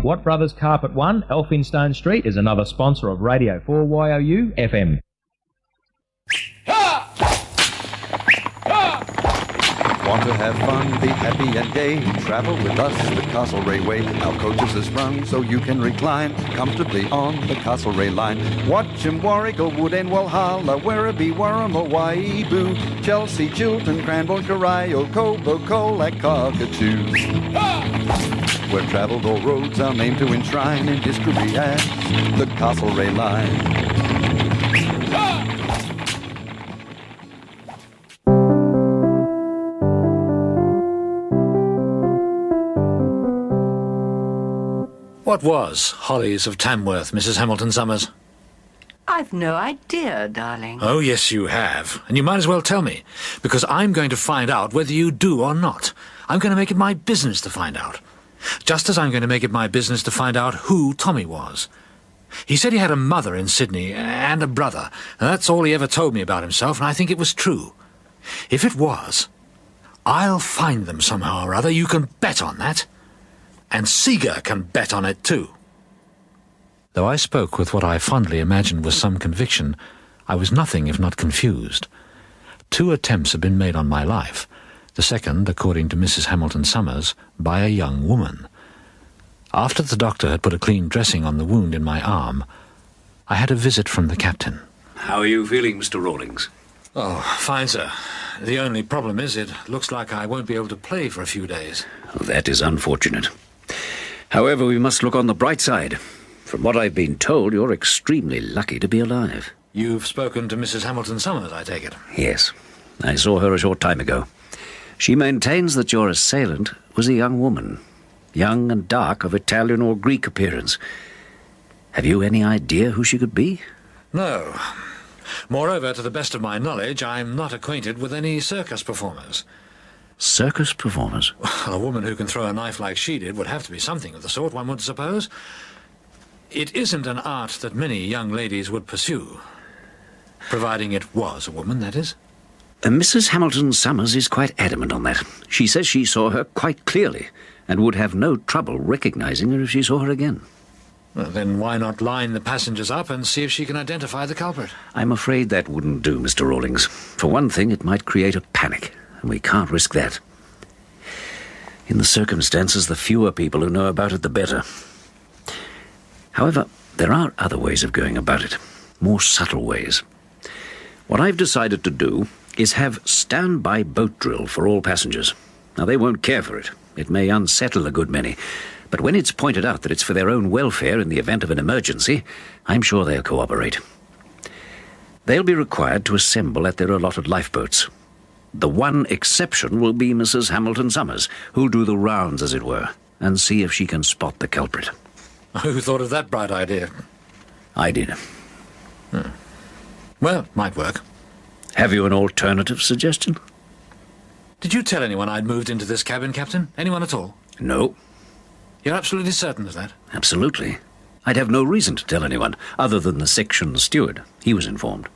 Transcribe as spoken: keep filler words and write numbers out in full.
Watt Brothers Carpet One, Elphinstone Street, is another sponsor of Radio four Y O U F M. Want to have fun, be happy and gay? Travel with us, the Castlereagh Way. Our coaches is run so you can recline comfortably on the Castlereagh line. Watch 'em Warwick, Wood and Walhalla, Werribee, Wareham, Hawaii, Boo, Chelsea, Chiltern, Cranbourne, Corio, Cobo, Colac, Cockatoo. Where travelled all roads are named to enshrine in history as the Castlereagh line. What was Hollies of Tamworth, Missus Hamilton Summers? I've no idea, darling. Oh, yes, you have. And you might as well tell me, because I'm going to find out whether you do or not. I'm going to make it my business to find out. Just as I'm going to make it my business to find out who Tommy was. He said he had a mother in Sydney and a brother, and that's all he ever told me about himself, and I think it was true. If it was, I'll find them somehow or other. You can bet on that. And Seeger can bet on it too. Though I spoke with what I fondly imagined was some conviction, I was nothing if not confused. Two attempts had been made on my life, the second, according to Missus Hamilton Summers, by a young woman. After the doctor had put a clean dressing on the wound in my arm, I had a visit from the captain. How are you feeling, Mister Rawlings? Oh, fine, sir. The only problem is it looks like I won't be able to play for a few days. Oh, that is unfortunate. However, we must look on the bright side. From what I've been told, you're extremely lucky to be alive. You've spoken to Missus Hamilton Summers, I take it? Yes. I saw her a short time ago. She maintains that your assailant was a young woman, young and dark, of Italian or Greek appearance. Have you any idea who she could be? No. Moreover, to the best of my knowledge, I'm not acquainted with any circus performers. Circus performers? Well, a woman who can throw a knife like she did would have to be something of the sort, one would suppose. It isn't an art that many young ladies would pursue. Providing it was a woman, that is. Uh, Missus Hamilton Summers is quite adamant on that. She says she saw her quite clearly and would have no trouble recognizing her if she saw her again. Well, then why not line the passengers up and see if she can identify the culprit? I'm afraid that wouldn't do, Mister Rawlings. For one thing, it might create a panic, and we can't risk that. In the circumstances, the fewer people who know about it, the better. However, there are other ways of going about it, more subtle ways. What I've decided to do is have standby boat drill for all passengers. Now, they won't care for it. It may unsettle a good many. But when it's pointed out that it's for their own welfare in the event of an emergency, I'm sure they'll cooperate. They'll be required to assemble at their allotted lifeboats. The one exception will be Missus Hamilton Summers, who'll do the rounds, as it were, and see if she can spot the culprit. Who thought of that bright idea? I did. Hmm. Well, might work. Have you an alternative suggestion? Did you tell anyone I'd moved into this cabin, Captain? Anyone at all? No. You're absolutely certain of that? Absolutely. I'd have no reason to tell anyone, other than the section steward. He was informed.